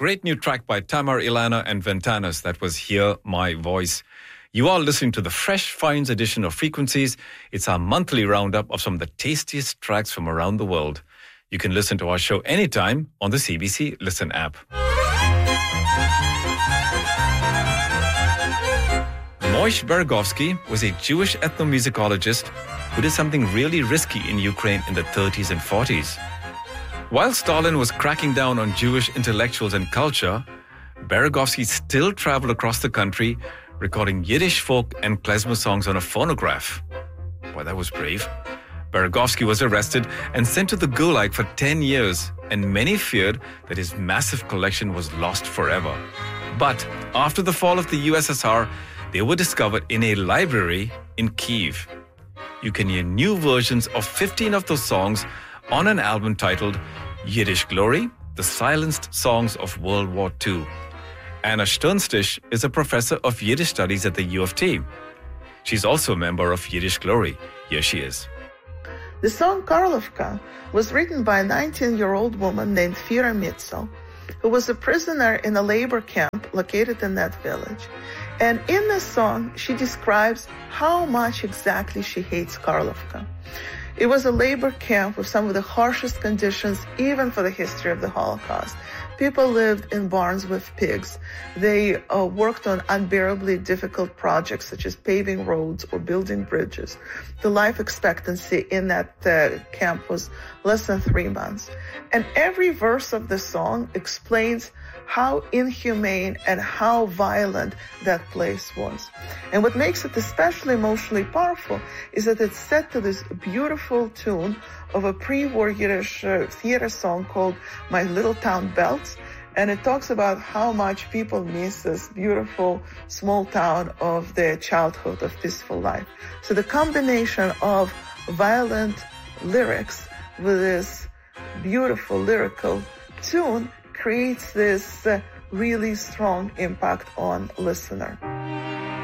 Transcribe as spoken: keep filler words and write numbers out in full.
great new track by Tamar Ilana and Ventanas. That was Hear My Voice. You are listening to the Fresh Finds edition of Frequencies. It's our monthly roundup of some of the tastiest tracks from around the world. You can listen to our show anytime on the C B C Listen app. Moish Beregovsky was a Jewish ethnomusicologist who did something really risky in Ukraine in the thirties and forties. While Stalin was cracking down on Jewish intellectuals and culture, Beregovsky still traveled across the country recording Yiddish folk and klezmer songs on a phonograph. Boy, that was brave. Beregovsky was arrested and sent to the Gulag for ten years, and many feared that his massive collection was lost forever. But after the fall of the U S S R, they were discovered in a library in Kyiv. You can hear new versions of fifteen of those songs on an album titled Yiddish Glory, The Silenced Songs of World War Two. Anna Sternstich is a professor of Yiddish studies at the U of T. She's also a member of Yiddish Glory. Here she is. The song Karlovka was written by a nineteen-year-old woman named Fira Mitzel, who was a prisoner in a labor camp located in that village. And in the song, she describes how much exactly she hates Karlovka. It was a labor camp with some of the harshest conditions, even for the history of the Holocaust. People lived in barns with pigs. They uh, worked on unbearably difficult projects such as paving roads or building bridges. The life expectancy in that uh, camp was less than three months. And every verse of the song explains how inhumane and how violent that place was. And what makes it especially emotionally powerful is that it's set to this beautiful tune of a pre-war Yiddish uh, theater song called My Little Town Belts. And it talks about how much people miss this beautiful small town of their childhood, of peaceful life. So the combination of violent lyrics with this beautiful lyrical tune creates this uh, really strong impact on listener.